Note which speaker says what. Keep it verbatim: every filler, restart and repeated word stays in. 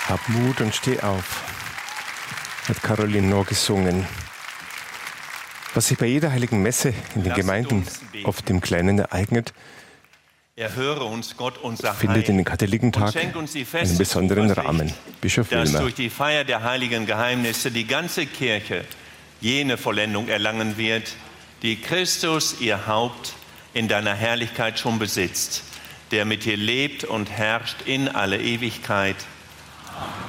Speaker 1: Hab Mut und steh auf, hat Caroline Noor gesungen. Was sich bei jeder heiligen Messe in den Gemeinden oft im Kleinen ereignet,
Speaker 2: Erhöre uns, Gott, unser
Speaker 1: findet in den Katholikentag einen besonderen Rahmen. Bischof
Speaker 2: dass
Speaker 1: Wilmer.
Speaker 2: durch die Feier der heiligen Geheimnisse die ganze Kirche jene Vollendung erlangen wird, die Christus, ihr Haupt, in deiner Herrlichkeit schon besitzt, der mit dir lebt und herrscht in alle Ewigkeit.